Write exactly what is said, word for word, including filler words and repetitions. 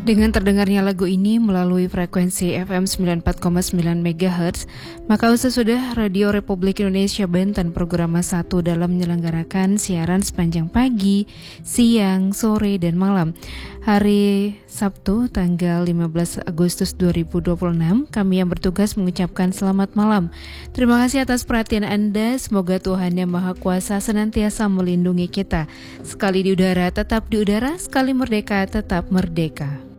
Dengan terdengarnya lagu ini melalui frekuensi F M sembilan puluh empat koma sembilan megahertz, maka usah sudah Radio Republik Indonesia Banten program satu dalam menyelenggarakan siaran sepanjang pagi, siang, sore, dan malam. Hari Sabtu tanggal lima belas Agustus dua ribu dua puluh enam, kami yang bertugas mengucapkan selamat malam. Terima kasih atas perhatian Anda, semoga Tuhan Yang Maha Kuasa senantiasa melindungi kita. Sekali di udara tetap di udara, sekali merdeka tetap merdeka.